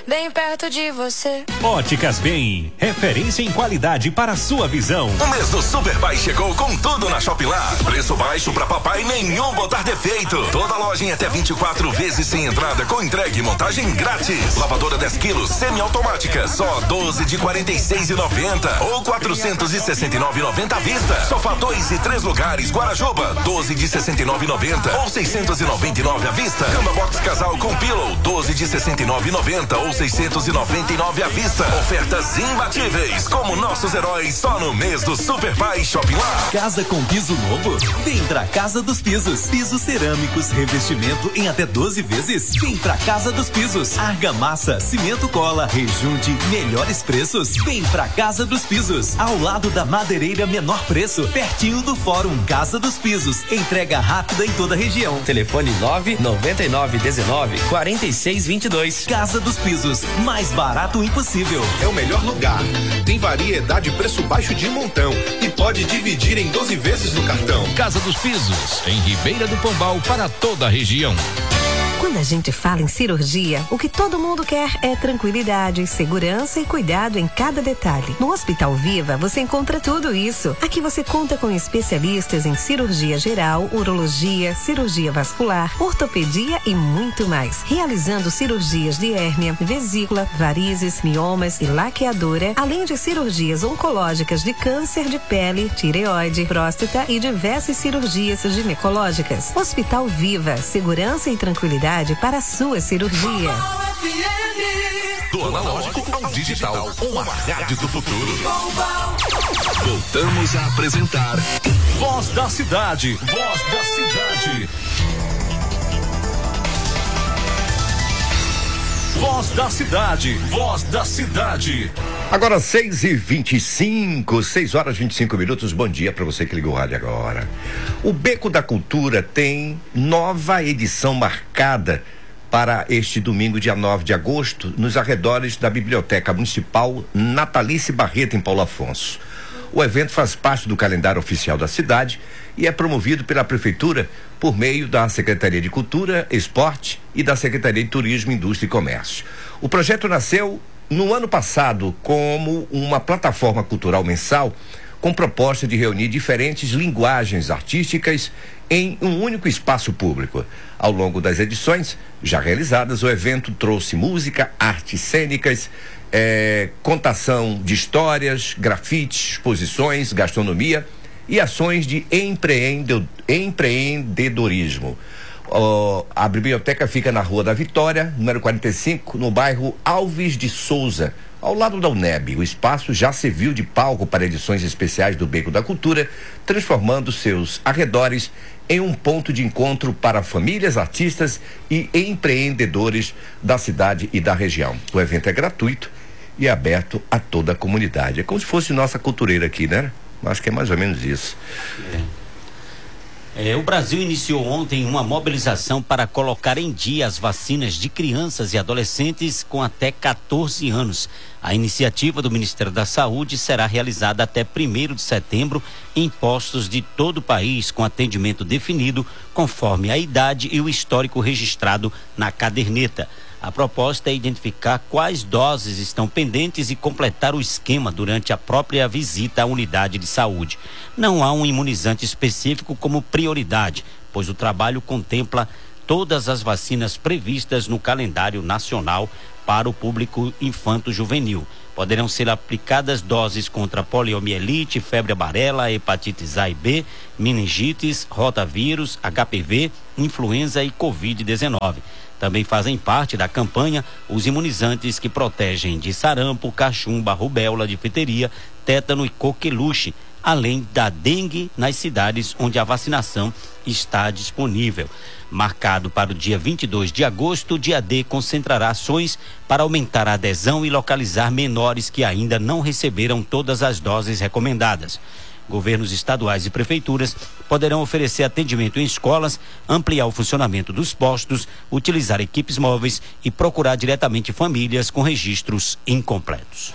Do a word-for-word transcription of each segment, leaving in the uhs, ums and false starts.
bem perto de você. Óticas Bem, referência em qualidade para a sua visão. O mês do Super Pai chegou com tudo na Shopping Lá. Preço baixo pra papai, nenhum botar defeito. Toda loja em até vinte e quatro vezes sem entrada, com entrega e montagem grátis. Lavadora dez quilos, semi-automática, só doze de quarenta e seis e noventa ou quatrocentos e sessenta e nove e noventa à vista. Sofá dois e três lugares, Guarajuba, doze de sessenta e nove e noventa ou seiscentos e noventa e nove à vista. Cama box casal com pillow, doze de sessenta e nove e noventa ou seiscentos e noventa e nove à vista. Ofertas imbatíveis, como nossos heróis, só no mês do Super Pai Shopping Lá. Casa com piso novo? Vem pra Casa dos Pisos. Pisos cerâmicos, revestimento em até doze vezes. Vem pra Casa dos Pisos. Argamassa, cimento cola, rejunte, melhores preços. Vem pra Casa dos Pisos. Ao lado da madeireira menor preço, pertinho do Fórum Casa dos Pisos. Entrega rápida em toda a região. Telefone nove nove nove um nove quatro seis dois dois. Casa dos Pisos, mais barato impossível. É o melhor lugar. Tem variedade e preço baixo de montão e pode dividir em doze vezes no cartão. Casa dos Pisos, em Ribeira do Pombal, para toda a região. Quando a gente fala em cirurgia, o que todo mundo quer é tranquilidade, segurança e cuidado em cada detalhe. No Hospital Viva, você encontra tudo isso. Aqui você conta com especialistas em cirurgia geral, urologia, cirurgia vascular, ortopedia e muito mais. Realizando cirurgias de hérnia, vesícula, varizes, miomas e laqueadura, além de cirurgias oncológicas de câncer de pele, tireoide, próstata e diversas cirurgias ginecológicas. Hospital Viva, segurança e tranquilidade para a sua cirurgia. Do analógico ao digital, uma rádio do futuro. Voltamos a apresentar Voz da Cidade, Voz da Cidade. Voz da Cidade, Voz da Cidade. Agora seis e vinte e cinco, seis horas e vinte e cinco minutos. Bom dia para você que ligou o rádio agora. O Beco da Cultura tem nova edição marcada para este domingo, dia nove de agosto, nos arredores da Biblioteca Municipal Natalice Barreto, em Paulo Afonso. O evento faz parte do calendário oficial da cidade e é promovido pela Prefeitura por meio da Secretaria de Cultura, Esporte e da Secretaria de Turismo, Indústria e Comércio. O projeto nasceu no ano passado como uma plataforma cultural mensal com proposta de reunir diferentes linguagens artísticas em um único espaço público. Ao longo das edições já realizadas, o evento trouxe música, artes cênicas, eh, contação de histórias, grafites, exposições, gastronomia e ações de empreende- empreendedorismo. Oh, a biblioteca fica na Rua da Vitória, número quarenta e cinco, no bairro Alves de Souza, ao lado da U N E B. O espaço já serviu de palco para edições especiais do Beco da Cultura, transformando seus arredores em um ponto de encontro para famílias, artistas e empreendedores da cidade e da região. O evento é gratuito e é aberto a toda a comunidade. É como se fosse nossa cultureira aqui, né? Acho que é mais ou menos isso. É. É, o Brasil iniciou ontem uma mobilização para colocar em dia as vacinas de crianças e adolescentes com até quatorze anos. A iniciativa do Ministério da Saúde será realizada até primeiro de setembro em postos de todo o país, com atendimento definido conforme a idade e o histórico registrado na caderneta. A proposta é identificar quais doses estão pendentes e completar o esquema durante a própria visita à unidade de saúde. Não há um imunizante específico como prioridade, pois o trabalho contempla todas as vacinas previstas no calendário nacional para o público infanto-juvenil. Poderão ser aplicadas doses contra poliomielite, febre amarela, hepatites A e B, meningites, rotavírus, H P V, influenza e covid dezenove. Também fazem parte da campanha os imunizantes que protegem de sarampo, cachumba, rubéola, difteria, tétano e coqueluche, além da dengue nas cidades onde a vacinação está disponível. Marcado para o dia vinte e dois de agosto, o Dia D concentrará ações para aumentar a adesão e localizar menores que ainda não receberam todas as doses recomendadas. Governos estaduais e prefeituras poderão oferecer atendimento em escolas, ampliar o funcionamento dos postos, utilizar equipes móveis e procurar diretamente famílias com registros incompletos.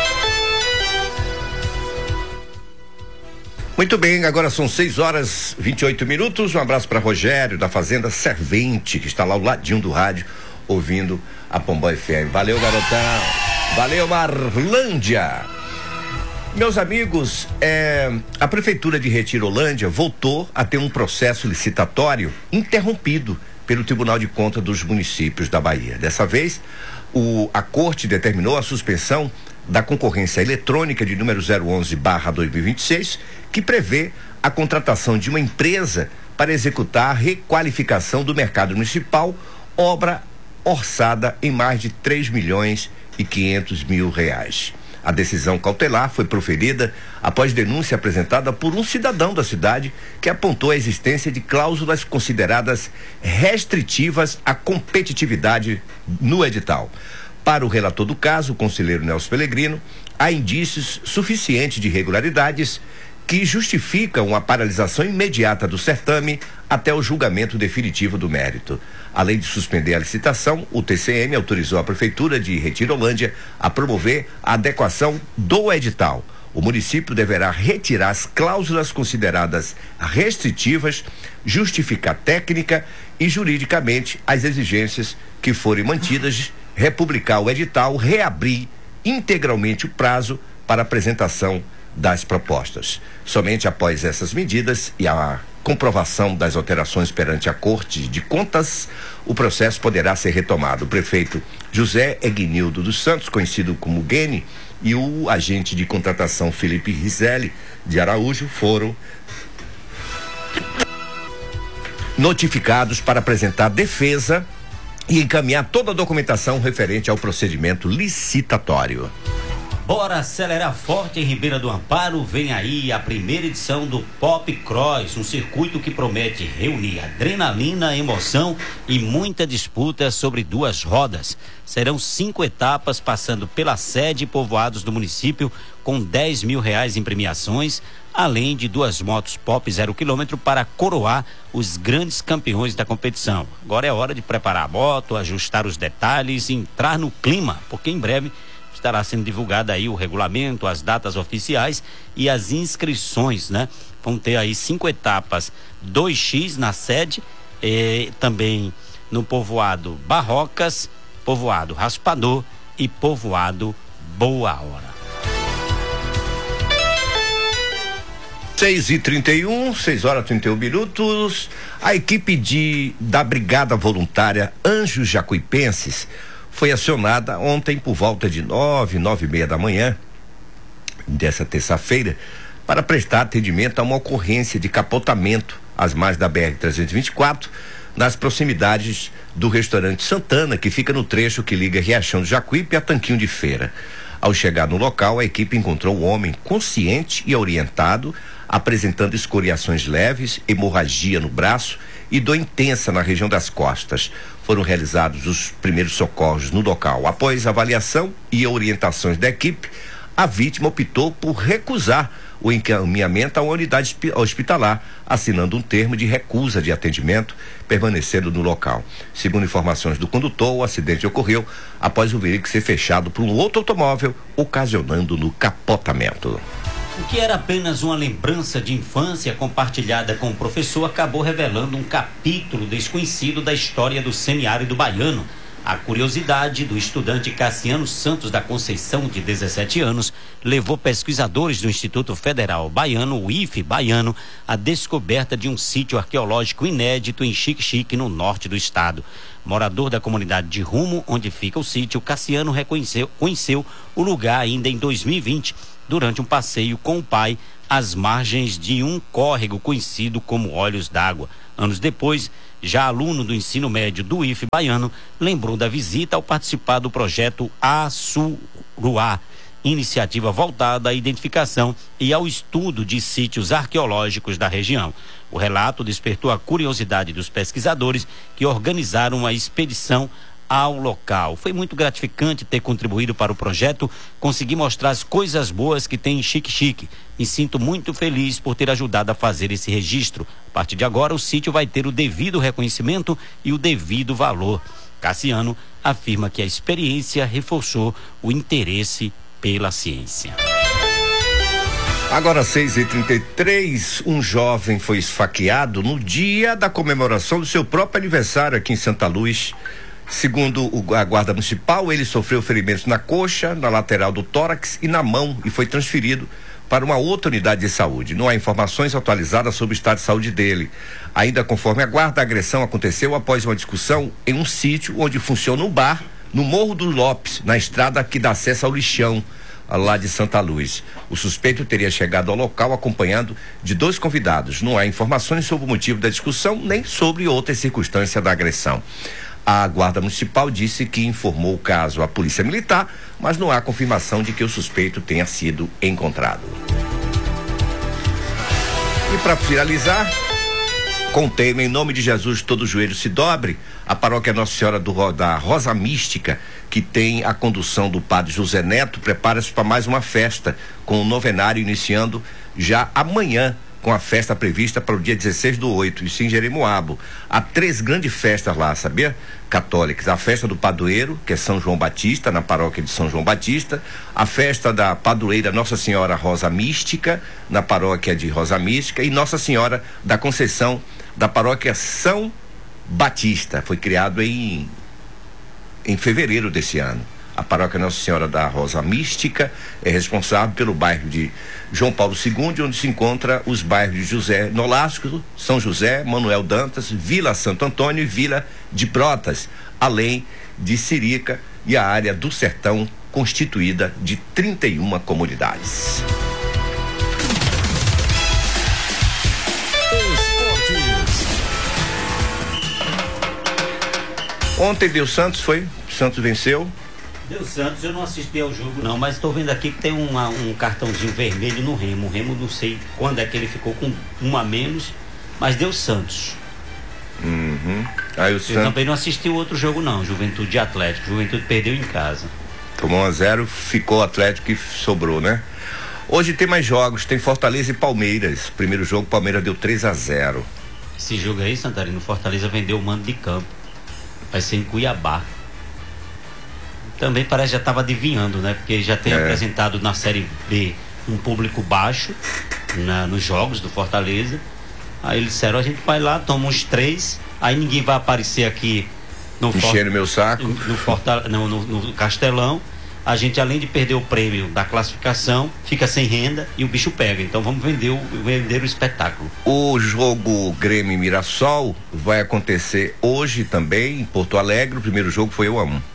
Muito bem, agora são seis horas e vinte e oito minutos. Um abraço para Rogério da Fazenda Servente, que está lá ao ladinho do rádio, ouvindo a Pombal F M. Valeu, garotão. Valeu, Marlândia. Meus amigos, é, a Prefeitura de Retirolândia voltou a ter um processo licitatório interrompido pelo Tribunal de Contas dos Municípios da Bahia. Dessa vez, o, a Corte determinou a suspensão da concorrência eletrônica de número zero onze barra dois mil e vinte e seis, que prevê a contratação de uma empresa para executar a requalificação do mercado municipal, obra orçada em mais de três milhões e quinhentos mil reais. A decisão cautelar foi proferida após denúncia apresentada por um cidadão da cidade que apontou a existência de cláusulas consideradas restritivas à competitividade no edital. Para o relator do caso, o conselheiro Nelson Pellegrino, há indícios suficientes de irregularidades que justificam a paralisação imediata do certame até o julgamento definitivo do mérito. Além de suspender a licitação, o T C M autorizou a Prefeitura de Retirolândia a promover a adequação do edital. O município deverá retirar as cláusulas consideradas restritivas, justificar técnica e juridicamente as exigências que forem mantidas, republicar o edital, reabrir integralmente o prazo para apresentação das propostas. Somente após essas medidas e a comprovação das alterações perante a Corte de Contas, o processo poderá ser retomado. O prefeito José Egnildo dos Santos, conhecido como Guene, e o agente de contratação Felipe Rizelli de Araújo foram notificados para apresentar defesa e encaminhar toda a documentação referente ao procedimento licitatório. Bora acelerar forte em Ribeira do Amparo. Vem aí a primeira edição do Pop Cross, um circuito que promete reunir adrenalina, emoção e muita disputa sobre duas rodas. Serão cinco etapas passando pela sede e povoados do município com dez mil reais em premiações, além de duas motos Pop zero quilômetro para coroar os grandes campeões da competição. Agora é hora de preparar a moto, ajustar os detalhes e entrar no clima, porque em breve estará sendo divulgado aí o regulamento, as datas oficiais e as inscrições, né? Vão ter aí cinco etapas, dois x na sede, eh, também no povoado Barrocas, povoado Raspador e povoado Boa Hora. seis e trinta e um, seis horas e trinta e um minutos. A equipe de, da Brigada Voluntária Anjos Jacuipenses foi acionada ontem por volta de nove, nove e meia da manhã dessa terça-feira para prestar atendimento a uma ocorrência de capotamento às margens da B R trezentos e vinte e quatro nas proximidades do restaurante Santana, que fica no trecho que liga Riachão do Jacuípe a Tanquinho de Feira. Ao chegar no local, a equipe encontrou o homem consciente e orientado, apresentando escoriações leves, hemorragia no braço e dor intensa na região das costas. Foram realizados os primeiros socorros no local. Após avaliação e orientações da equipe, a vítima optou por recusar o encaminhamento a uma unidade hospitalar, assinando um termo de recusa de atendimento, permanecendo no local. Segundo informações do condutor, o acidente ocorreu após o veículo ser fechado por um outro automóvel, ocasionando no capotamento. O que era apenas uma lembrança de infância compartilhada com o professor acabou revelando um capítulo desconhecido da história do semiárido baiano. A curiosidade do estudante Cassiano Santos da Conceição, de dezessete anos, levou pesquisadores do Instituto Federal Baiano, o I F Baiano, à descoberta de um sítio arqueológico inédito em Xique-Xique, no norte do estado. Morador da comunidade de Rumo, onde fica o sítio, Cassiano reconheceu conheceu o lugar ainda em dois mil e vinte, durante um passeio com o pai às margens de um córrego conhecido como Olhos d'Água. Anos depois, já aluno do ensino médio do I F Baiano, lembrou da visita ao participar do projeto Assuruá, iniciativa voltada à identificação e ao estudo de sítios arqueológicos da região. O relato despertou a curiosidade dos pesquisadores que organizaram uma expedição ao local. Foi muito gratificante ter contribuído para o projeto, conseguir mostrar as coisas boas que tem em Xique-Xique. Me sinto muito feliz por ter ajudado a fazer esse registro. A partir de agora, o sítio vai ter o devido reconhecimento e o devido valor. Cassiano afirma que a experiência reforçou o interesse pela ciência. Agora seis e trinta e três, um jovem foi esfaqueado no dia da comemoração do seu próprio aniversário aqui em Santa Luz. Segundo o, a guarda municipal, ele sofreu ferimentos na coxa, na lateral do tórax e na mão e foi transferido para uma outra unidade de saúde. Não há informações atualizadas sobre o estado de saúde dele. Ainda conforme a guarda, a agressão aconteceu após uma discussão em um sítio onde funciona um bar no Morro do Lopes, na estrada que dá acesso ao lixão, lá de Santa Luz. O suspeito teria chegado ao local acompanhado de dois convidados. Não há informações sobre o motivo da discussão nem sobre outras circunstâncias da agressão. A Guarda Municipal disse que informou o caso à Polícia Militar, mas não há confirmação de que o suspeito tenha sido encontrado. E para finalizar, com o tema Em Nome de Jesus Todo Joelho se Dobre, a paróquia Nossa Senhora do, da Rosa Mística, que tem a condução do padre José Neto, prepara-se para mais uma festa, com o novenário iniciando já amanhã, com a festa prevista para o dia dezesseis do oito, isso em Jeremoabo. Há três grandes festas lá, sabia? Católicas. A festa do padroeiro, que é São João Batista, na paróquia de São João Batista. A festa da padroeira Nossa Senhora Rosa Mística, na paróquia de Rosa Mística. E Nossa Senhora da Conceição, da paróquia São Batista. Foi criado em, em fevereiro desse ano. A paróquia Nossa Senhora da Rosa Mística é responsável pelo bairro de João Paulo segundo, onde se encontra os bairros de José Nolasco, São José, Manuel Dantas, Vila Santo Antônio e Vila de Brotas, além de Sirica e a área do Sertão, constituída de trinta e uma comunidades. Ontem deu Santos, foi? Santos venceu. Deu Santos, eu não assisti ao jogo não, mas estou vendo aqui que tem uma, um cartãozinho vermelho no Remo. O Remo não sei quando é que ele ficou com um a menos, mas deu Santos. Uhum. Aí o eu Santos também não assisti o outro jogo não, Juventude e Atlético. Juventude perdeu em casa. Tomou um a zero, ficou o Atlético e sobrou, né? Hoje tem mais jogos, tem Fortaleza e Palmeiras. Primeiro jogo, Palmeiras deu três a zero. Esse jogo aí, Santarino, Fortaleza vendeu o mando de campo. Vai ser em Cuiabá. Também parece que já estava adivinhando, né? Porque já tem é. apresentado na Série B um público baixo na, nos jogos do Fortaleza. Aí eles disseram, a gente vai lá, toma uns três, aí ninguém vai aparecer aqui no, Enchendo meu saco. no, no, Fortal, no, no, no Castelão. A gente, além de perder o prêmio da classificação, fica sem renda e o bicho pega. Então vamos vender o, vender o espetáculo. O jogo Grêmio Mirassol vai acontecer hoje também em Porto Alegre. O primeiro jogo foi um a um.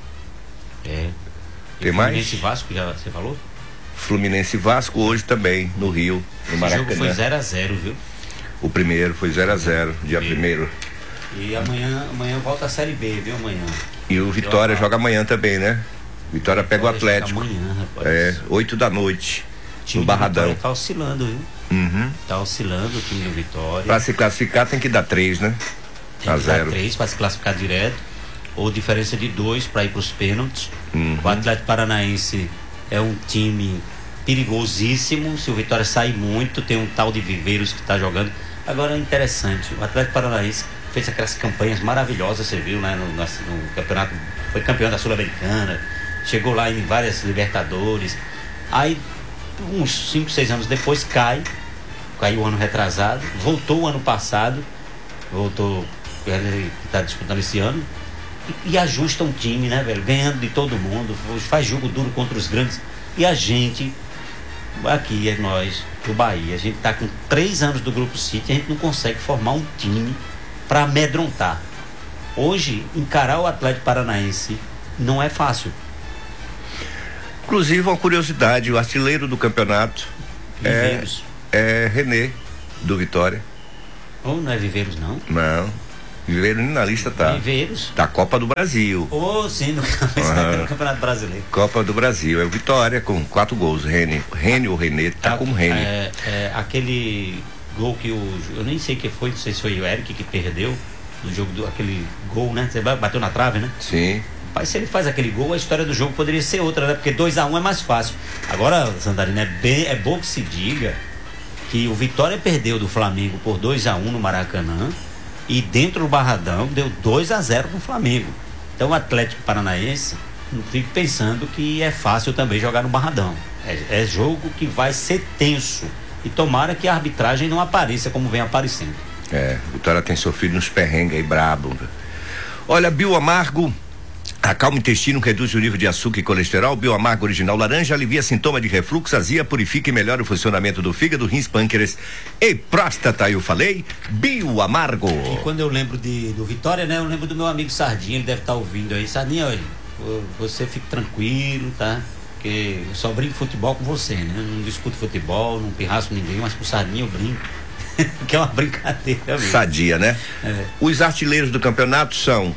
É. Tem mais? Fluminense e Vasco, já você falou? Fluminense e Vasco hoje também, no Rio, no Esse Maracanã. jogo foi zero a zero, viu? O primeiro foi zero a zero, dia primeiro. E amanhã, amanhã volta a Série B, viu, amanhã? E o Vitória joga amanhã também, né? Vitória pega o Atlético. Amanhã, rapaz. É, oito da noite, time no Barradão. Tá oscilando, viu? Uhum. Tá oscilando o time do Vitória. Pra se classificar tem que dar três, né? Tem a que zero. dar três pra se classificar direto. Ou diferença de dois para ir para os pênaltis. Uhum. O Atlético Paranaense é um time perigosíssimo. Se o Vitória sair muito, tem um tal de Viveiros que está jogando. Agora é interessante, o Atlético Paranaense fez aquelas campanhas maravilhosas, você viu, né? No, no, no campeonato, foi campeão da Sul-Americana, chegou lá em várias Libertadores. Aí, uns cinco, seis anos depois, cai, caiu o ano retrasado, voltou o ano passado, voltou, ele está disputando esse ano. E, e ajusta um time, né, velho? Ganhando de todo mundo, faz jogo duro contra os grandes. E a gente, aqui é nós, do Bahia, a gente tá com três anos do Grupo City, a gente não consegue formar um time para amedrontar. Hoje, encarar o Atlético Paranaense não é fácil. Inclusive, uma curiosidade, o artilheiro do campeonato é, é René, do Vitória. Ou não é Viveiros, não? Não. Viveiros na lista tá. Viveiros. Da Copa do Brasil. Oh, sim, no, uhum. no Campeonato Brasileiro. Copa do Brasil. É o Vitória com quatro gols. Rene, Rene ou Renê, tá, tá como Rene. É, é, aquele gol que o. Eu nem sei que foi, não sei se foi o Eric que perdeu no jogo do. Aquele gol, né? Você bateu na trave, né? Sim. Mas se ele faz aquele gol, a história do jogo poderia ser outra, né? Porque dois a um é mais fácil. Agora, Santarino, é, bem, é bom que se diga que o Vitória perdeu do Flamengo por dois a um no Maracanã. E dentro do Barradão deu dois a zero no Flamengo. Então o Atlético Paranaense, não fico pensando que é fácil também jogar no Barradão. É, é jogo que vai ser tenso. E tomara que a arbitragem não apareça como vem aparecendo. É, Vitória tem sofrido uns perrengues aí brabo. Olha, Bio Amargo Acalma o intestino, reduz o nível de açúcar e colesterol. Bioamargo Original Laranja alivia sintoma de refluxo, azia, purifica e melhora o funcionamento do fígado, rins, pâncreas e próstata. Eu falei Bioamargo. E quando eu lembro de, do Vitória, né? Eu lembro do meu amigo Sardinha, ele deve estar ouvindo aí. Sardinha, olha, você fique tranquilo, tá? Porque eu só brinco futebol com você, né? Eu não discuto futebol, não pirraço ninguém, mas com Sardinha eu brinco. Que é uma brincadeira mesmo. Sadia, né? É. Os artilheiros do campeonato são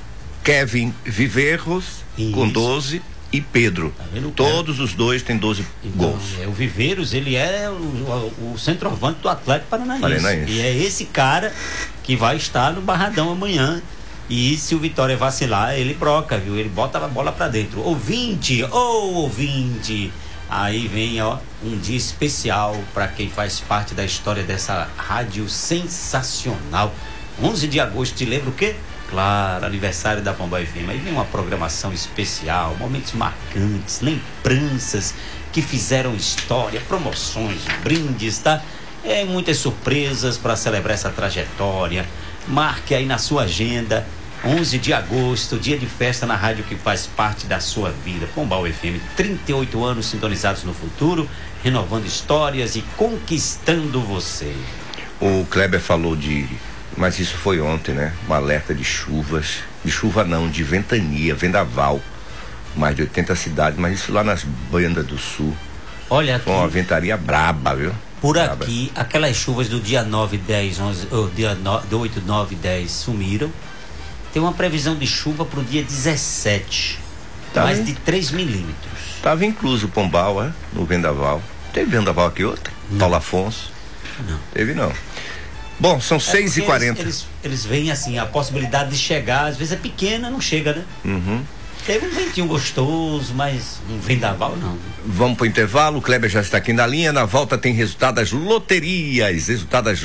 Kevin Viveros, Isso. com doze, e Pedro. Tá vendo? Todos os dois têm doze então, gols. É, o Viveiros, ele é o, o, o centroavante do Atlético Paranaense. Paranaense. E é esse cara que vai estar no Barradão amanhã. E se o Vitória vacilar, ele broca, viu? Ele bota a bola pra dentro. Ouvinte, ô oh, ouvinte. Aí vem, ó, um dia especial para quem faz parte da história dessa rádio sensacional. onze de agosto, te lembra o quê? Claro, aniversário da Pombal F M. Aí vem uma programação especial, momentos marcantes, lembranças que fizeram história, promoções, brindes, tá? É, muitas surpresas para celebrar essa trajetória. Marque aí na sua agenda, onze de agosto, dia de festa na rádio que faz parte da sua vida. Pombal F M, trinta e oito anos sintonizados no futuro, renovando histórias e conquistando você. O Kleber falou de, mas isso foi ontem, né? Um alerta de chuvas, de chuva não, de ventania, vendaval, mais de oitenta cidades, mas isso lá nas bandas do sul. Olha aqui. Foi uma ventaria braba, viu? Por aqui, braba. Aquelas chuvas do dia nove, dez, onze, oh, dia no, oito, nove, dez sumiram. Tem uma previsão de chuva para o dia dezessete. Tá mais bem? De três milímetros. Estava incluso o Pombal, é? No vendaval. Teve vendaval aqui outro? Não. Paulo Afonso? Não. Teve não. Bom, são é seis e quarenta. Eles, eles, eles veem assim, a possibilidade de chegar, às vezes é pequena, não chega, né? Uhum. Teve um ventinho gostoso, mas um vendaval não. Vamos pro intervalo, o Kleber já está aqui na linha. Na volta tem resultado das loterias. Resultado das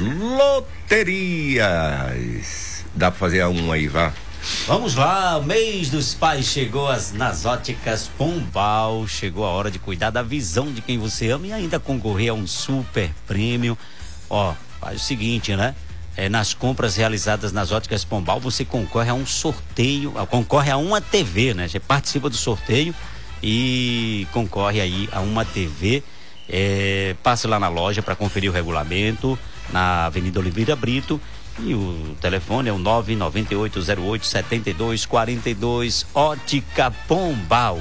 loterias. Dá pra fazer a um aí, vá. Vamos lá, o mês dos pais chegou as, nas óticas Pombal. Chegou a hora de cuidar da visão de quem você ama e ainda concorrer a um super prêmio. Ó, faz o seguinte, né? É, nas compras realizadas nas óticas Pombal, você concorre a um sorteio, concorre a uma T V, né? Você participa do sorteio e concorre aí a uma T V. É, passe lá na loja para conferir o regulamento, na Avenida Oliveira Brito. E o telefone é o nove nove oito zero oito sete dois quatro dois, Ótica Pombal.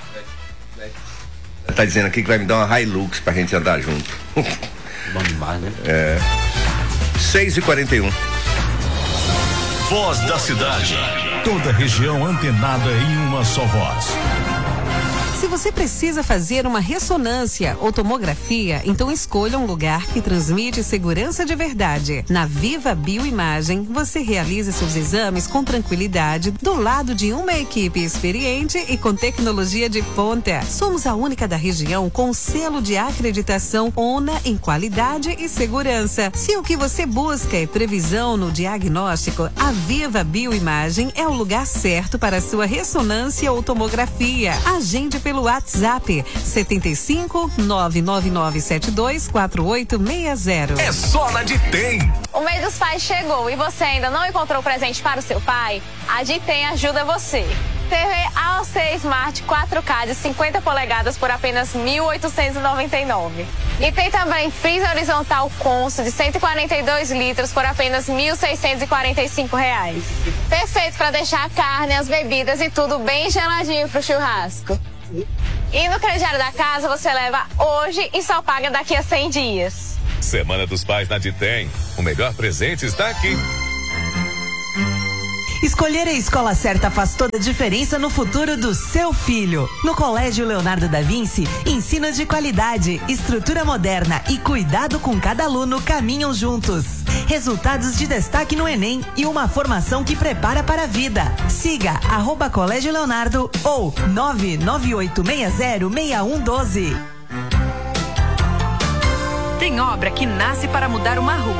Tá dizendo aqui que vai me dar uma Hilux pra gente andar junto. Bom demais, né? É. seis e quarenta e um. Voz da cidade. Toda região antenada em uma só voz. Se você precisa fazer uma ressonância ou tomografia, então escolha um lugar que transmite segurança de verdade. Na Viva Bioimagem, você realiza seus exames com tranquilidade, do lado de uma equipe experiente e com tecnologia de ponta. Somos a única da região com selo de acreditação ONA em qualidade e segurança. Se o que você busca é previsão no diagnóstico, a Viva Bioimagem é o lugar certo para a sua ressonância ou tomografia. Agende pelo WhatsApp setenta e cinco, nove nove nove sete dois quatro oito seis zero. É só na Ditem. O mês dos pais chegou e você ainda não encontrou presente para o seu pai? A Ditem ajuda você. T V A O C Smart quatro K de cinquenta polegadas por apenas mil oitocentos e noventa e nove. E tem também freezer horizontal Consul de cento e quarenta e dois litros por apenas mil seiscentos e quarenta e cinco reais. Perfeito para deixar a carne, as bebidas e tudo bem geladinho pro churrasco. E no crediário da casa você leva hoje e só paga daqui a cem dias. Semana dos Pais na Ditem. O melhor presente está aqui. Escolher a escola certa faz toda a diferença no futuro do seu filho. No Colégio Leonardo da Vinci, ensino de qualidade, estrutura moderna e cuidado com cada aluno caminham juntos. Resultados de destaque no Enem e uma formação que prepara para a vida. Siga arroba Colégio Leonardo ou nove nove oito seis zero seis um um doze. Tem obra que nasce para mudar uma rua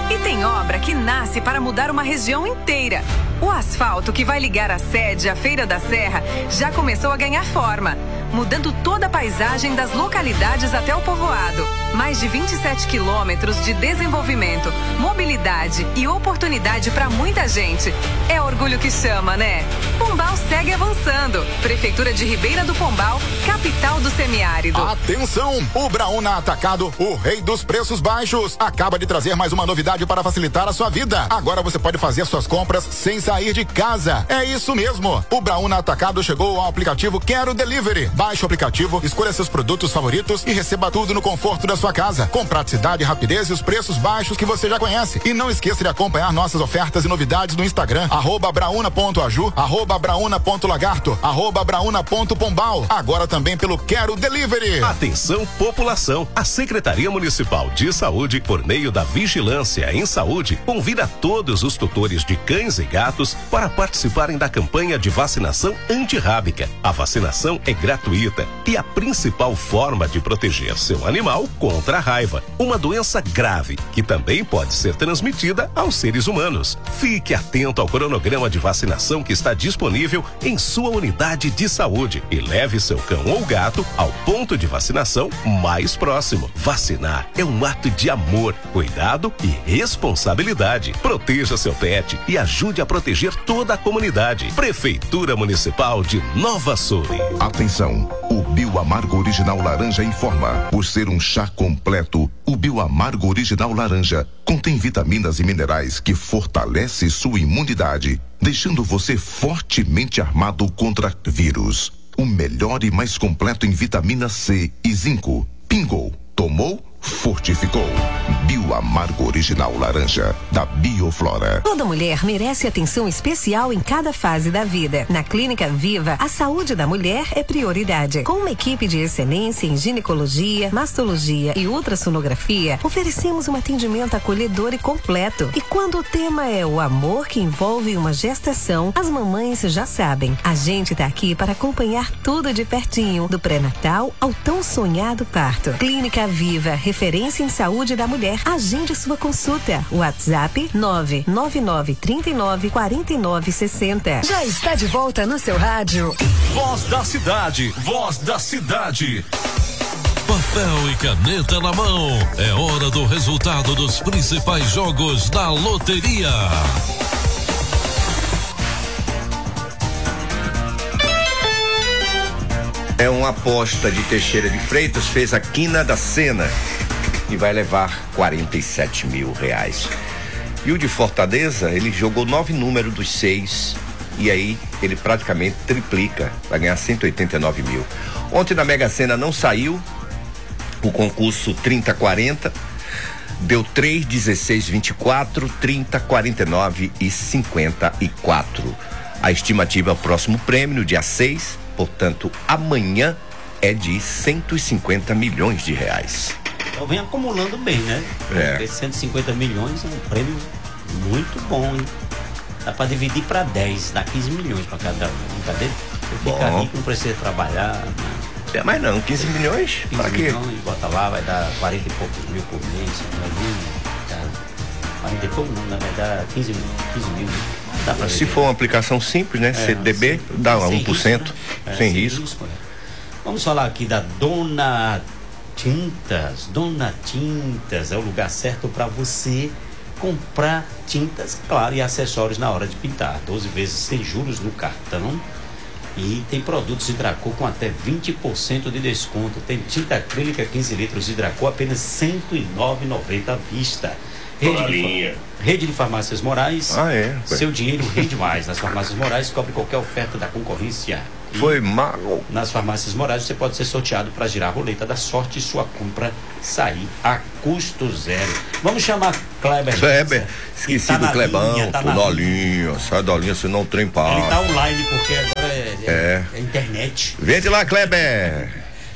E tem obra que nasce para mudar uma região inteira. O asfalto que vai ligar a sede à Feira da Serra já começou a ganhar forma, mudando toda a paisagem das localidades até o povoado. Mais de vinte e sete quilômetros de desenvolvimento, mobilidade e oportunidade para muita gente. É orgulho que chama, né? Pombal segue avançando. Prefeitura de Ribeira do Pombal, capital do semiárido. Atenção! O Brauna Atacado, o rei dos preços baixos, acaba de trazer mais uma novidade para facilitar a sua vida. Agora você pode fazer suas compras sem sair de casa. É isso mesmo. O Brauna Atacado chegou ao aplicativo Quero Delivery. Baixe o aplicativo, escolha seus produtos favoritos e receba tudo no conforto da sua casa. Com praticidade, rapidez e os preços baixos que você já conhece. E não esqueça de acompanhar nossas ofertas e novidades no Instagram, arroba brauna.aju, arroba brauna.lagarto, arroba brauna.pombal. Agora também pelo Quero Delivery. Atenção, população. A Secretaria Municipal de Saúde, por meio da Vigilância em Saúde, convida todos os tutores de cães e gatos para participarem da campanha de vacinação antirrábica. A vacinação é gratuita e a principal forma de proteger seu animal contra a raiva, uma doença grave que também pode ser transmitida aos seres humanos. Fique atento ao cronograma de vacinação que está disponível em sua unidade de saúde e leve seu cão ou gato ao ponto de vacinação mais próximo. Vacinar é um ato de amor, cuidado e responsabilidade. Proteja seu pet e ajude a proteger toda a comunidade. Prefeitura Municipal de Nova Sul. Atenção, o Bioamargo Original Laranja informa. Por ser um chá completo, o Bioamargo Original Laranja contém vitaminas e minerais que fortalece sua imunidade, deixando você fortemente armado contra vírus. O melhor e mais completo em vitamina C e zinco. Pingou, tomou, fortificou. Bioamargo Original Laranja, da Bioflora. Toda mulher merece atenção especial em cada fase da vida. Na Clínica Viva, a saúde da mulher é prioridade. Com uma equipe de excelência em ginecologia, mastologia e ultrassonografia, oferecemos um atendimento acolhedor e completo. E quando o tema é o amor que envolve uma gestação, as mamães já sabem. A gente tá aqui para acompanhar tudo de pertinho, do pré-natal ao tão sonhado parto. Clínica Viva, referência em saúde da mulher. Agende sua consulta. WhatsApp nove nove nove, três nove, quatro nove seis zero. Já está de volta no seu rádio. Voz da cidade, voz da cidade. Papel e caneta na mão. É hora do resultado dos principais jogos da loteria. É uma aposta de Teixeira de Freitas, fez a quina da Sena e vai levar quarenta e sete mil reais. E o de Fortaleza, ele jogou nove números dos seis e aí ele praticamente triplica, vai ganhar cento e oitenta e nove mil. Ontem na Mega Sena não saiu o concurso trinta quarenta, deu três, dezesseis, vinte e quatro, trinta, quarenta e nove e cinquenta e quatro. A estimativa é o próximo prêmio no dia seis, portanto amanhã é de cento e cinquenta milhões de reais. Então vem acumulando bem, né? É. cento e cinquenta milhões é um prêmio muito bom, hein? Dá pra dividir pra dez, dá quinze milhões pra cada um. Cadê? Você fica rico, não precisa trabalhar. Né? É, mas não, quinze milhões? quinze milhões, bota lá, vai dar quarenta e poucos mil por mês. quarenta e pouco não, na verdade, quinze mil. quinze mil. Dá pra Se for uma aplicação simples, né? É, C D B, sim, dá um por cento, risco, né? é, sem, sem risco. risco né? Vamos falar aqui da Dona Tintas. Dona Tintas é o lugar certo para você comprar tintas, claro, e acessórios na hora de pintar. doze vezes sem juros no cartão. E tem produtos Hidracor com até vinte por cento de desconto. Tem tinta acrílica quinze litros Hidracor, apenas cento e nove reais e noventa centavos à vista. Rede de, Rede de Farmácias Moraes. Ah, é? Seu dinheiro rende mais. Nas Farmácias Moraes, cobre qualquer oferta da concorrência. E Foi mal. Nas Farmácias Moraes, você pode ser sorteado para girar a roleta da sorte e sua compra sair a custo zero. Vamos chamar Kleber. Kleber, esqueci tá do Clebão. Linha, tá Dolinha, sai da linha, senão o trem para. Ele tá online porque agora é, é, é. é internet. Vende lá, Kleber.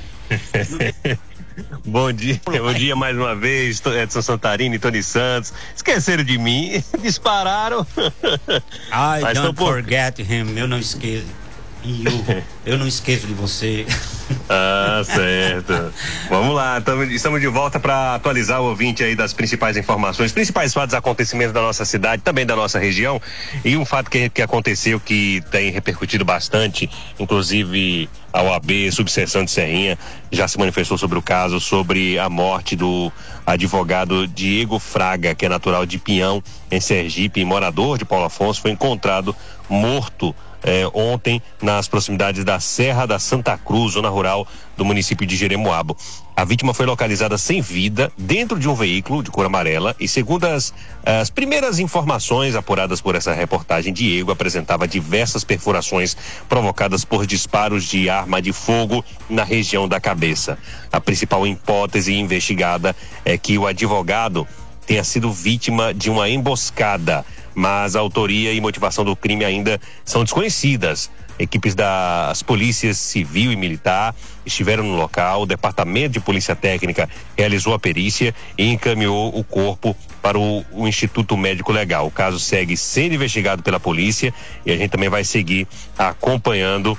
Bom dia, bom dia mais uma vez, Edson Santarini e Tony Santos. Esqueceram de mim, dispararam. I Mas don't por... forget him, eu não esqueço. E eu, eu não esqueço de você. Ah, certo. Vamos lá, tamo, estamos de volta para atualizar o ouvinte aí das principais informações, principais fatos, acontecimentos da nossa cidade, também da nossa região. E um fato que, que aconteceu que tem repercutido bastante, inclusive a O A B, subseção de Serrinha, já se manifestou sobre o caso, sobre a morte do advogado Diego Fraga, que é natural de Pinhão, em Sergipe, morador de Paulo Afonso, foi encontrado morto É, ontem nas proximidades da Serra da Santa Cruz, zona rural do município de Jeremoabo. A vítima foi localizada sem vida dentro de um veículo de cor amarela e, segundo as, as primeiras informações apuradas por essa reportagem, Diego apresentava diversas perfurações provocadas por disparos de arma de fogo na região da cabeça. A principal hipótese investigada é que o advogado tenha sido vítima de uma emboscada, mas a autoria e motivação do crime ainda são desconhecidas. Equipes das polícias civil e militar estiveram no local, o departamento de polícia técnica realizou a perícia e encaminhou o corpo para o, o Instituto Médico Legal. O caso segue sendo investigado pela polícia e a gente também vai seguir acompanhando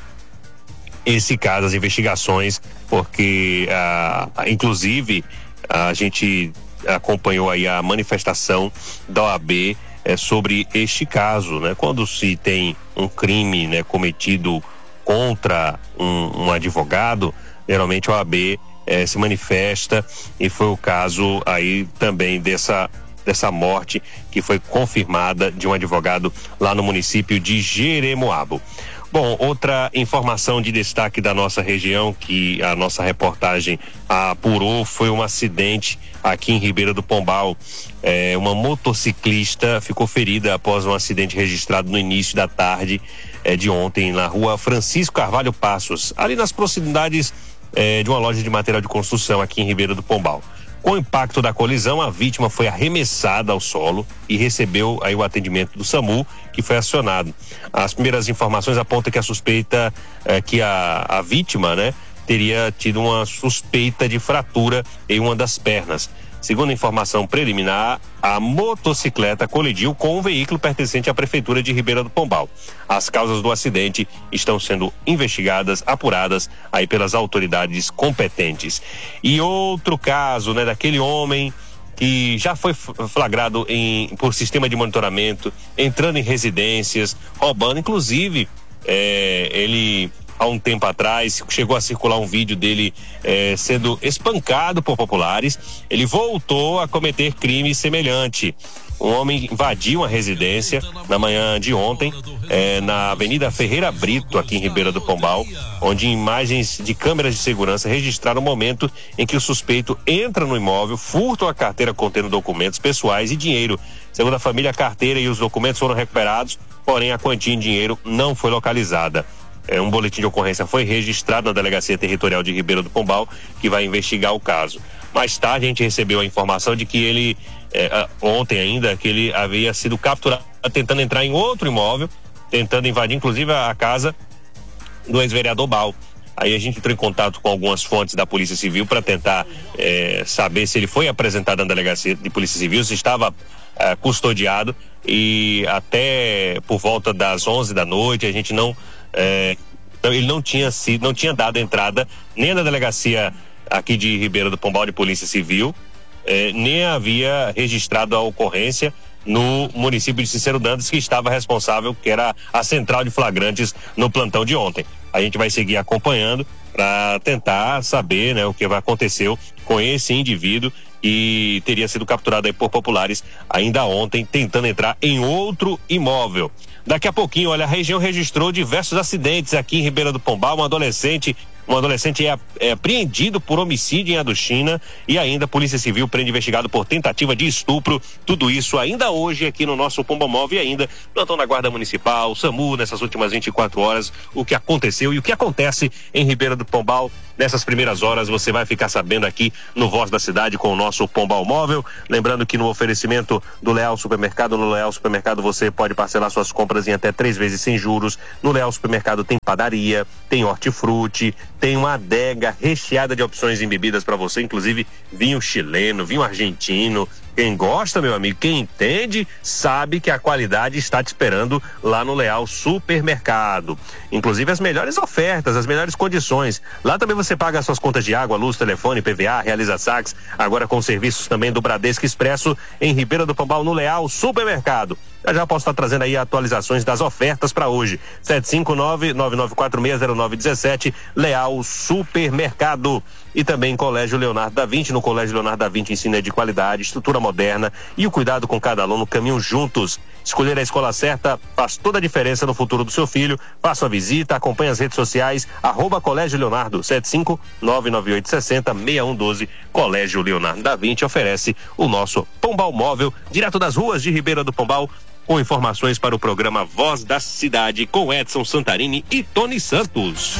esse caso, as investigações, porque ah, inclusive a gente acompanhou aí a manifestação da O A B é, sobre este caso, né? Quando se tem um crime, né, cometido contra um, um advogado, geralmente a O A B é, se manifesta, e foi o caso aí também dessa dessa morte que foi confirmada de um advogado lá no município de Jeremoabo. Bom, outra informação de destaque da nossa região que a nossa reportagem apurou foi um acidente aqui em Ribeira do Pombal. É, uma motociclista ficou ferida após um acidente registrado no início da tarde é, de ontem na rua Francisco Carvalho Passos, ali nas proximidades é, de uma loja de material de construção aqui em Ribeira do Pombal. Com o impacto da colisão, a vítima foi arremessada ao solo e recebeu aí o atendimento do SAMU, que foi acionado. As primeiras informações apontam que a suspeita, eh, que a, a vítima, né, teria tido uma suspeita de fratura em uma das pernas. Segundo a informação preliminar, a motocicleta colidiu com um veículo pertencente à Prefeitura de Ribeira do Pombal. As causas do acidente estão sendo investigadas, apuradas aí pelas autoridades competentes. E outro caso, né, daquele homem que já foi flagrado em, por sistema de monitoramento, entrando em residências, roubando, inclusive, é, ele... há um tempo atrás, chegou a circular um vídeo dele eh, sendo espancado por populares. Ele voltou a cometer crime semelhante. Um homem invadiu uma residência na manhã de ontem, eh, na Avenida Ferreira Brito, aqui em Ribeira do Pombal, onde imagens de câmeras de segurança registraram o momento em que o suspeito entra no imóvel, furta uma carteira contendo documentos pessoais e dinheiro. Segundo a família, a carteira e os documentos foram recuperados, porém a quantia em dinheiro não foi localizada. É, um boletim de ocorrência foi registrado na Delegacia Territorial de Ribeira do Pombal, que vai investigar o caso. Mais tarde a gente recebeu a informação de que ele, é, ontem ainda, que ele havia sido capturado tentando entrar em outro imóvel, tentando invadir inclusive a casa do ex-vereador Bal. Aí a gente entrou em contato com algumas fontes da Polícia Civil para tentar é, saber se ele foi apresentado na Delegacia de Polícia Civil, se estava é, custodiado, e até por volta das onze da noite a gente não É, ele não tinha sido, não tinha dado entrada nem na delegacia aqui de Ribeira do Pombal de Polícia Civil, é, nem havia registrado a ocorrência no município de Cícero Dantas, que estava responsável, que era a central de flagrantes no plantão de ontem. A gente vai seguir acompanhando para tentar saber, né, o que aconteceu com esse indivíduo que teria sido capturado aí por populares ainda ontem, tentando entrar em outro imóvel. Daqui a pouquinho, olha, a região registrou diversos acidentes aqui em Ribeira do Pombal. Um adolescente, um adolescente é, é apreendido por homicídio em Aduchina, e ainda a Polícia Civil prende investigado por tentativa de estupro. Tudo isso ainda hoje aqui no nosso Pombomóvel, e ainda plantão da Guarda Municipal, SAMU, nessas últimas vinte e quatro horas, o que aconteceu e o que acontece em Ribeira do Pombal. Nessas primeiras horas você vai ficar sabendo aqui no Voz da Cidade com o nosso Pombal Móvel. Lembrando que no oferecimento do Leal Supermercado, no Leal Supermercado você pode parcelar suas compras em até três vezes sem juros. No Leal Supermercado tem padaria, tem hortifruti, tem uma adega recheada de opções em bebidas para você, inclusive vinho chileno, vinho argentino, Quem gosta, meu amigo, quem entende, sabe que a qualidade está te esperando lá no Leal Supermercado. Inclusive as melhores ofertas, as melhores condições. Lá também você paga as suas contas de água, luz, telefone, P V A, realiza saques, agora com serviços também do Bradesco Expresso em Ribeira do Pombal, no Leal Supermercado. Eu já posso estar trazendo aí atualizações das ofertas para hoje. sete cinco nove, nove nove quatro seis, zero nove um sete, Leal Supermercado. E também Colégio Leonardo da Vinci. No Colégio Leonardo da Vinci ensino de qualidade, estrutura moderna e o cuidado com cada aluno caminham juntos. Escolher a escola certa faz toda a diferença no futuro do seu filho. Faça uma visita, acompanhe as redes sociais, arroba Colégio Leonardo, sete cinco nove nove oito seis zero, seis um um doze. Colégio Leonardo da Vinci oferece o nosso Pombal Móvel, direto das ruas de Ribeira do Pombal, com informações para o programa Voz da Cidade, com Edson Santarini e Tony Santos.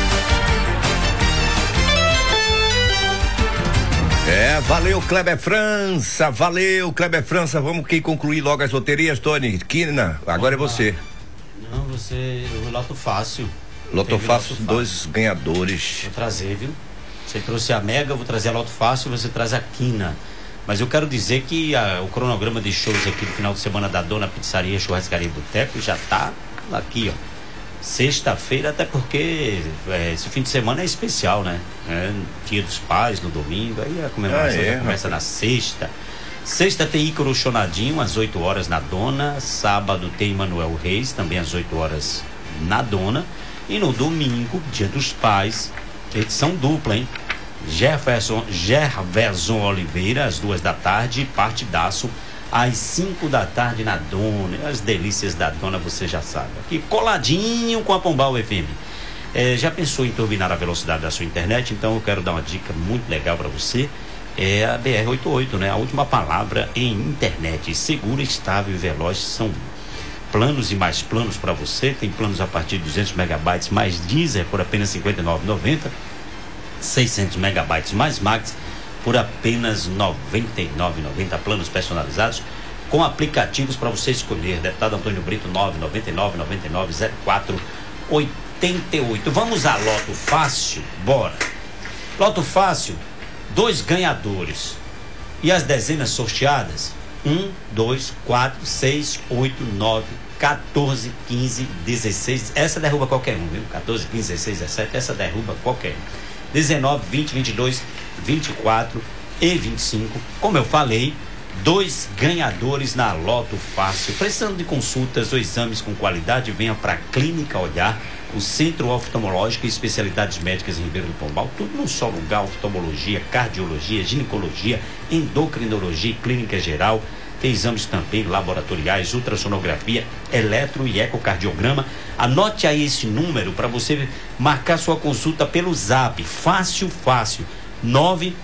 É, valeu Kleber França, valeu Kleber França, vamos que concluir logo as loterias, Tony. Quina, agora é você. Não, você, o Loto Fácil. Loto Fácil, dois ganhadores. Vou trazer, viu? Você trouxe a Mega, eu vou trazer a Loto Fácil, você traz a Quina. Mas eu quero dizer que a, o cronograma de shows aqui do final de semana da Dona Pizzaria Churrascaria e Boteco já tá aqui, ó. Sexta-feira, até porque é, esse fim de semana é especial, né? É, Dia dos Pais no domingo, aí a comemoração ah, é, já começa na sexta. Sexta tem Ícaro Chonadinho, às oito horas na Dona. Sábado tem Manuel Reis, também às oito horas na Dona. E no domingo, Dia dos Pais, edição dupla, hein? Jefferson, Gerverson Oliveira, às duas da tarde, partidaço às cinco da tarde na Dona. As delícias da Dona você já sabe. Aqui coladinho com a Pombal F M. É, já pensou em turbinar a velocidade da sua internet? Então eu quero dar uma dica muito legal para você. É a B R oitenta e oito, né? A última palavra em internet. Segura, estável e veloz. São planos e mais planos para você. Tem planos a partir de duzentos megabytes mais Deezer por apenas cinquenta e nove reais e noventa centavos. seiscentos megabytes mais Max por apenas noventa e nove reais e noventa centavos, planos personalizados com aplicativos para você escolher. Deputado Antônio Brito, nove nove nove nove nove zero quatro oito oito. Vamos a Loto Fácil? Bora. Loto Fácil, dois ganhadores. E as dezenas sorteadas? um, dois, quatro, seis, oito, nove, quatorze, quinze, dezesseis. Essa derruba qualquer um, viu? quatorze, quinze, dezesseis, dezessete. Essa derruba qualquer um. dezenove, vinte, vinte e dois, vinte e quatro e vinte e cinco. Como eu falei, dois ganhadores na Loto Fácil. Precisando de consultas ou exames com qualidade, venha para a Clínica Olhar, o Centro Oftalmológico e Especialidades Médicas em Ribeira do Pombal. Tudo num só lugar: oftalmologia, cardiologia, ginecologia, endocrinologia e clínica geral. Tem exames também laboratoriais, ultrassonografia, eletro e ecocardiograma. Anote aí esse número para você marcar sua consulta pelo Zap. Fácil, fácil. nove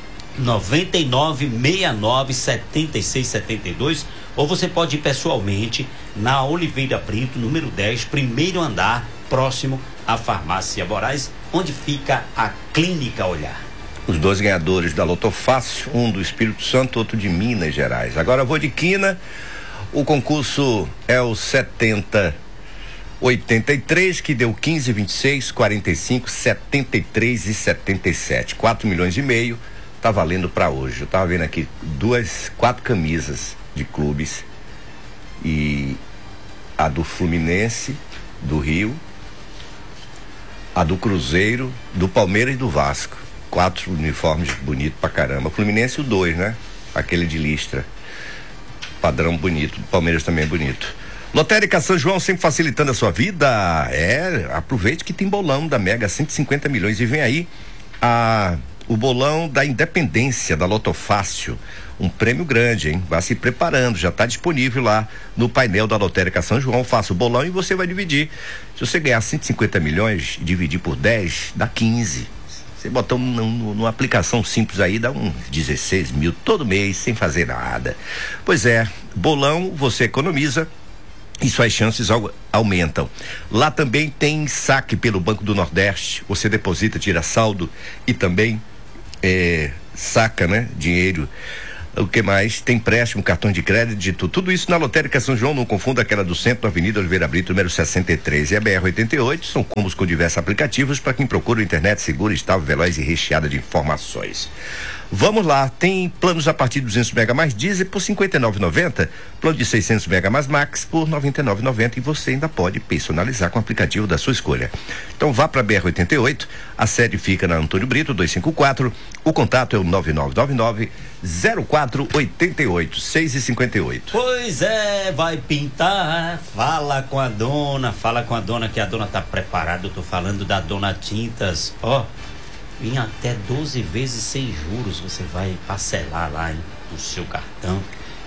nove nove, seis nove, sete seis sete dois. Ou você pode ir pessoalmente na Oliveira Brito, número dez, primeiro andar, próximo à Farmácia Moraes, onde fica a Clínica Olhar. Os dois ganhadores da Loto Fácil, um do Espírito Santo, outro de Minas Gerais. Agora eu vou de Quina. O concurso é o setenta oitenta e três, que deu quinze, vinte e seis, quarenta e cinco, setenta e três e setenta e sete. quatro milhões e meio tá valendo para hoje. Eu tava vendo aqui duas, quatro camisas de clubes, e a do Fluminense, do Rio, a do Cruzeiro, do Palmeiras e do Vasco. Quatro uniformes bonitos pra caramba. Fluminense o dois, né? Aquele de listra. Padrão bonito. Palmeiras também é bonito. Lotérica São João, sempre facilitando a sua vida. É, aproveite que tem bolão da Mega, cento e cinquenta milhões. E vem aí a, o bolão da Independência, da Loto Fácil. Um prêmio grande, hein? Vá se preparando, já está disponível lá no painel da Lotérica São João. Faça o bolão e você vai dividir. Se você ganhar cento e cinquenta milhões e dividir por dez, dá quinze. Você botar um, um, uma aplicação simples aí, dá uns dezesseis mil todo mês, sem fazer nada. Pois é, bolão, você economiza e suas chances au- aumentam. Lá também tem saque pelo Banco do Nordeste. Você deposita, tira saldo e também é, saca, né, dinheiro. O que mais? Tem empréstimo, cartão de crédito, tudo isso na Lotérica São João. Não confunda aquela do centro, Avenida Oliveira Brito, número sessenta e três. E a B R oitenta e oito são combos com diversos aplicativos para quem procura internet segura, estável, veloz e recheada de informações. Vamos lá, tem planos a partir de duzentos mega mais diesel por cinquenta e nove reais e noventa centavos, plano de seiscentos mega mais max por noventa e nove reais e noventa centavos, e você ainda pode personalizar com o aplicativo da sua escolha. Então vá para a B R oitenta e oito, a sede fica na Antônio Brito duzentos e cinquenta e quatro, o contato é o nove nove nove nove zero quatro oito oito, seis e cinquenta e oito. Pois é, vai pintar, fala com a dona, fala com a dona que a dona tá preparada. Eu tô falando da Dona Tintas, ó. Em até doze vezes sem juros você vai parcelar lá no seu cartão.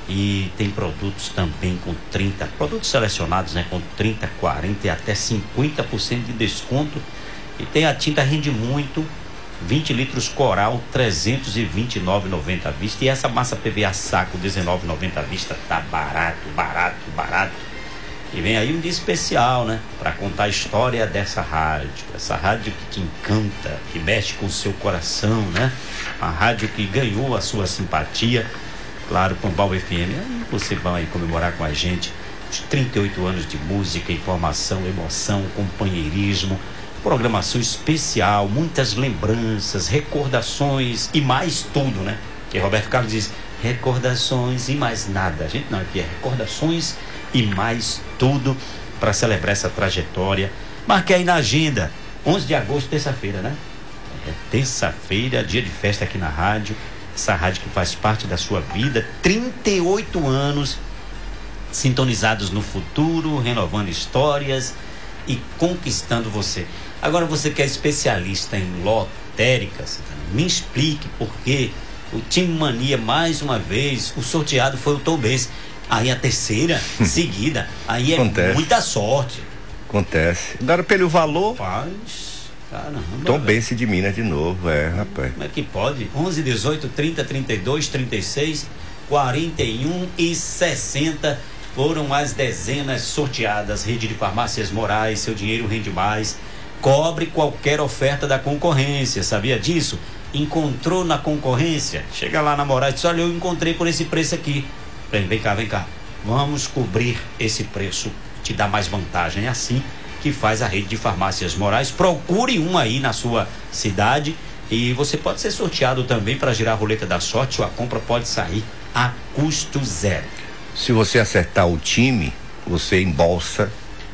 E tem produtos também com trinta, produtos selecionados, né, com trinta, quarenta e até cinquenta por cento de desconto. E tem a tinta Rende Muito, vinte litros Coral, trezentos e vinte e nove reais e noventa centavos à vista. E essa massa P V A saco, dezenove reais e noventa centavos à vista, tá barato, barato, barato. E vem aí um dia especial, né? Para contar a história dessa rádio. Essa rádio que te encanta, que mexe com o seu coração, né? A rádio que ganhou a sua simpatia. Claro, com o Pombal F M. Aí você vai comemorar com a gente os trinta e oito anos de música, informação, emoção, companheirismo, programação especial, muitas lembranças, recordações e mais tudo, né? Que Roberto Carlos diz, recordações e mais nada. A gente não, aqui é recordações e mais tudo para celebrar essa trajetória. Marque aí na agenda, onze de agosto, terça-feira, né? É terça-feira, dia de festa aqui na rádio. Essa rádio que faz parte da sua vida, trinta e oito anos sintonizados no futuro, renovando histórias e conquistando você. Agora você que é especialista em lotéricas, me explique por que o Time Mania, mais uma vez, o sorteado foi o Tombense. Aí a terceira seguida, aí é Acontece. muita sorte. Acontece. Agora pelo valor. Rapaz, caramba. Tombense de Minas de novo, é, rapaz. Como é que pode? onze, dezoito, trinta, trinta e dois, trinta e seis, quarenta e um e sessenta foram as dezenas sorteadas. Rede de Farmácias Moraes, seu dinheiro rende mais. Cobre qualquer oferta da concorrência, sabia disso? Encontrou na concorrência? Chega lá na Moraes e diz, olha, eu encontrei por esse preço aqui. Vem, vem cá, vem cá. Vamos cobrir esse preço, te dá mais vantagem. É assim que faz a Rede de Farmácias Moraes. Procure uma aí na sua cidade e você pode ser sorteado também para girar a roleta da sorte. Sua compra pode sair a custo zero. Se você acertar o time, você embolsa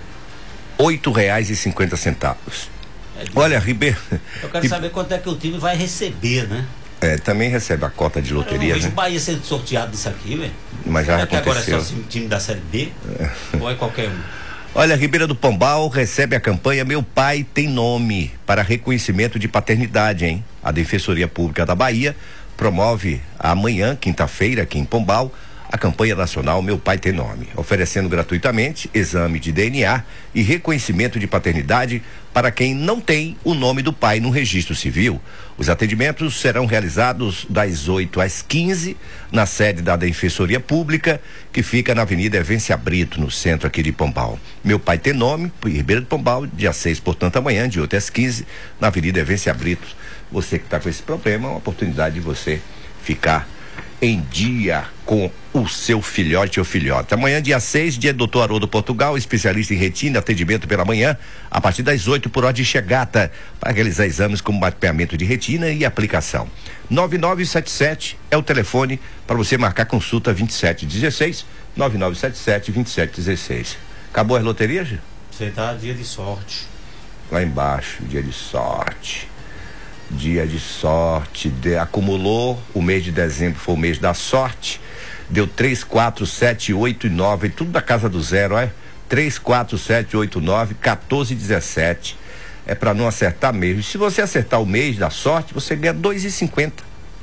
oito reais e cinquenta centavos. É Olha, Ribeiro. Eu quero saber quanto é que o time vai receber, né? É, também recebe a cota de loteria, eu né? O Bahia sendo sorteado disso aqui, velho. Mas já Será aconteceu. que agora é só o time da Série B? É. Ou é qualquer um? Olha, Ribeira do Pombal recebe a campanha Meu Pai Tem Nome para reconhecimento de paternidade, hein? A Defensoria Pública da Bahia promove amanhã, quinta-feira, aqui em Pombal, a campanha nacional Meu Pai Tem Nome, oferecendo gratuitamente exame de D N A e reconhecimento de paternidade para quem não tem o nome do pai no registro civil. Os atendimentos serão realizados das oito às quinze na sede da Defensoria Pública, que fica na Avenida Evência Brito, no centro aqui de Pombal. Meu Pai Tem Nome, Ribeira do Pombal, dia seis, portanto, amanhã, de oito às quinze, na Avenida Evência Brito. Você que está com esse problema, é uma oportunidade de você ficar em dia com o seu filhote ou filhota. Amanhã, dia seis, dia doutor Haroldo Portugal, especialista em retina, atendimento pela manhã, a partir das oito por ordem de chegada, para realizar exames como mapeamento de retina e aplicação. nove nove sete sete é o telefone para você marcar consulta vinte e sete dezesseis, nove nove sete sete, vinte e sete dezesseis. Acabou as loterias? Você tá dia de sorte. Lá embaixo, dia de sorte. Dia de sorte, de, acumulou, o mês de dezembro foi o mês da sorte, deu três, quatro, sete, oito e nove, tudo da casa do zero, é? três, quatro, sete, oito, nove, quatorze, dezessete. É para não acertar mesmo. Se você acertar o mês da sorte, você ganha dois e cinquenta.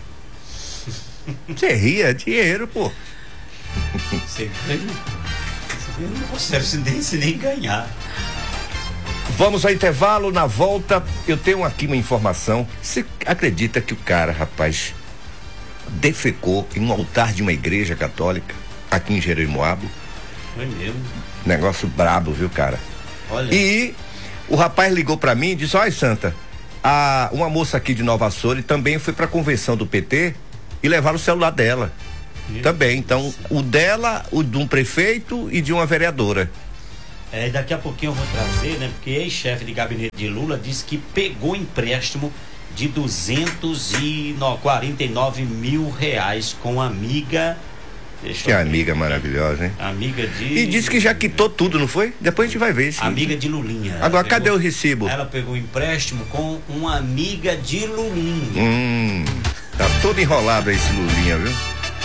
Você ria, é dinheiro, pô. Você ganha. Você não consegue nem ganhar. Vamos ao intervalo, na volta eu tenho aqui uma informação. Você acredita que o cara, rapaz, defecou em um altar de uma igreja católica aqui em Jeremoabo? Foi mesmo. Negócio brabo, viu, cara? Olha. E o rapaz ligou pra mim e disse, olha, Santa, a, uma moça aqui de Nova Açores também foi pra convenção do P T e levaram o celular dela. Isso. Também, então, o dela, o de um prefeito e de uma vereadora. É, daqui a pouquinho eu vou trazer, né? Porque ex-chefe de gabinete de Lula disse que pegou empréstimo de duzentos e quarenta e nove mil reais com amiga. Que amiga maravilhosa, hein? Amiga de. E disse que já quitou tudo, não foi? Depois a gente vai ver isso. Amiga de Lulinha. Agora, pegou, cadê o recibo? Ela pegou um empréstimo com uma amiga de Lulinha. Hum, tá todo enrolado esse Lulinha, viu?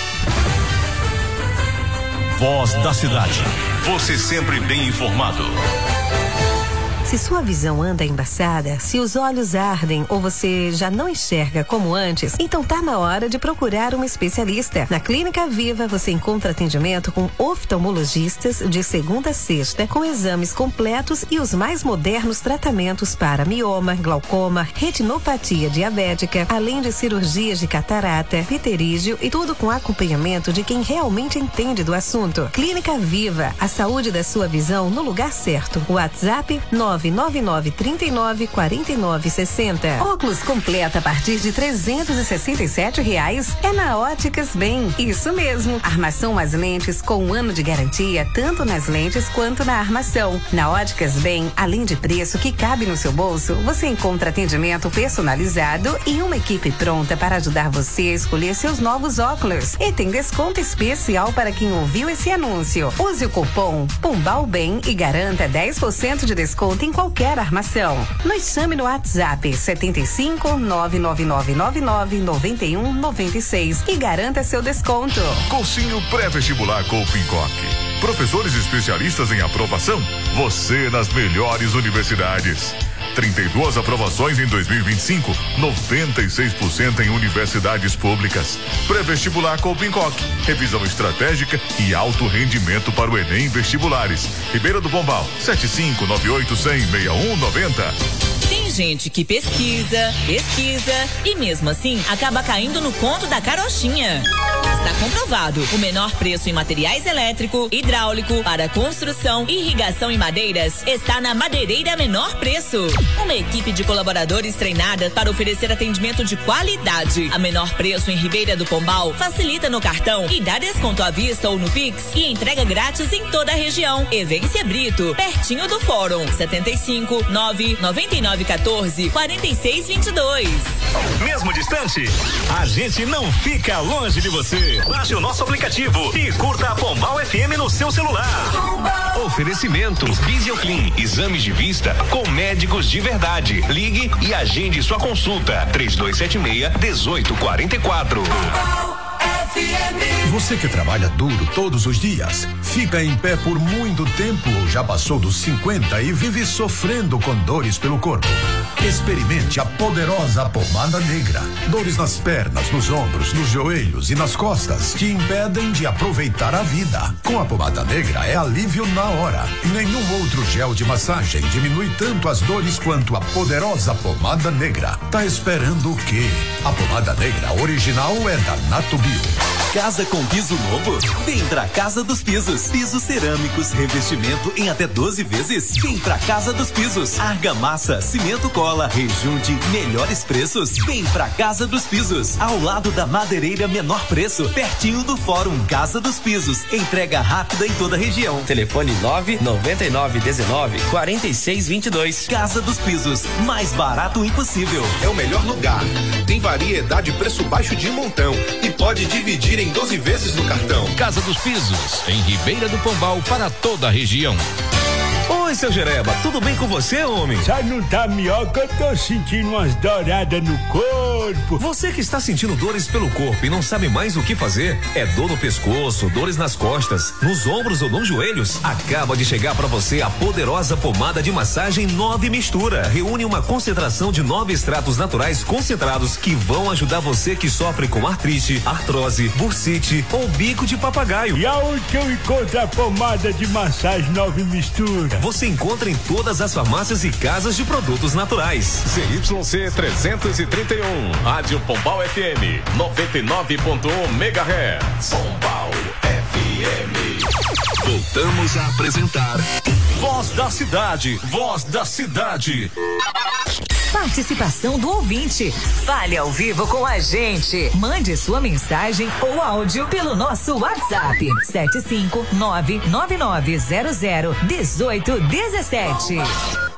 Voz da cidade. Você sempre bem informado. Se sua visão anda embaçada, se os olhos ardem ou você já não enxerga como antes, então tá na hora de procurar um especialista. Na Clínica Viva você encontra atendimento com oftalmologistas de segunda a sexta, com exames completos e os mais modernos tratamentos para mioma, glaucoma, retinopatia diabética, além de cirurgias de catarata, pterígio e tudo com acompanhamento de quem realmente entende do assunto. Clínica Viva, a saúde da sua visão no lugar certo. WhatsApp nove nove nove trinta e nove quarenta e nove sessenta. Óculos completo a partir de trezentos e sessenta e sete reais é na Óticas Bem. Isso mesmo, armação mais lentes com um ano de garantia, tanto nas lentes quanto na armação. Na Óticas Bem, além de preço que cabe no seu bolso, você encontra atendimento personalizado e uma equipe pronta para ajudar você a escolher seus novos óculos. E tem desconto especial para quem ouviu esse anúncio. Use o cupom Pombal Bem e garanta dez por cento de desconto em qualquer armação. Nos chame no WhatsApp setenta e cinco nove nove nove nove nove nove um nove seis e garanta seu desconto. Cursinho pré-vestibular Coupincoque. Professores especialistas em aprovação? Você nas melhores universidades. trinta e duas aprovações em dois mil e vinte e cinco, noventa e seis por cento em universidades públicas. Pré-vestibular Coupincoque, revisão estratégica e alto rendimento para o Enem Vestibulares. Ribeira do Pombal, sete cinco nove oito zero zero seis um nove zero. Tem gente que pesquisa, pesquisa e mesmo assim acaba caindo no conto da carochinha. Está comprovado, o menor preço em materiais elétrico, hidráulico, para construção, irrigação e madeiras está na Madeireira Menor Preço. Uma equipe de colaboradores treinada para oferecer atendimento de qualidade. A menor preço em Ribeira do Pombal facilita no cartão e dá desconto à vista ou no Pix e entrega grátis em toda a região. Evência Brito, pertinho do Fórum, setenta e cinco nove nove nove um quatro quatro seis dois dois. Mesmo distante, a gente não fica longe de você. Baixe o nosso aplicativo e curta a Pombal F M no seu celular. Pombal. Oferecimento Visioclean, exames de vista com médicos de verdade. Ligue e agende sua consulta. três dois sete seis, um oito quatro quatro. Você que trabalha duro todos os dias, fica em pé por muito tempo ou já passou dos cinquenta e vive sofrendo com dores pelo corpo. Experimente a poderosa pomada negra. Dores nas pernas, nos ombros, nos joelhos e nas costas te impedem de aproveitar a vida. Com a pomada negra é alívio na hora. Nenhum outro gel de massagem diminui tanto as dores quanto a poderosa pomada negra. Tá esperando o quê? A pomada negra original é da Natubio. Casa com piso novo? Vem pra Casa dos Pisos. Pisos cerâmicos, revestimento em até doze vezes. Vem pra Casa dos Pisos. Argamassa, cimento cola, rejunte, melhores preços. Vem pra Casa dos Pisos. Ao lado da Madeireira Menor Preço, pertinho do Fórum Casa dos Pisos. Entrega rápida em toda a região. Telefone nove nove nove um nove quatro seis dois dois. Casa dos Pisos, mais barato impossível. É o melhor lugar. Tem variedade e preço baixo de montão e pode dividir em doze vezes no cartão. Casa dos Pisos, em Ribeira do Pombal, para toda a região. Oi, seu Jereba, tudo bem com você, homem? Já não tá melhor que eu tô sentindo umas douradas no corpo. Você que está sentindo dores pelo corpo e não sabe mais o que fazer? É dor no pescoço, dores nas costas, nos ombros ou nos joelhos? Acaba de chegar para você a poderosa pomada de massagem Nove Mistura. Reúne uma concentração de nove extratos naturais concentrados que vão ajudar você que sofre com artrite, artrose, bursite ou bico de papagaio. E aonde que eu encontro a pomada de massagem Nove Mistura? Você encontra em todas as farmácias e casas de produtos naturais. C Y C trezentos e trinta e um, Rádio Pombal F M, noventa e nove ponto um megahertz. Pombal F M. Voltamos a apresentar Voz da Cidade, Voz da Cidade. Participação do ouvinte. Fale ao vivo com a gente. Mande sua mensagem ou áudio pelo nosso WhatsApp sete cinco nove nove nove zero zero um oito um sete.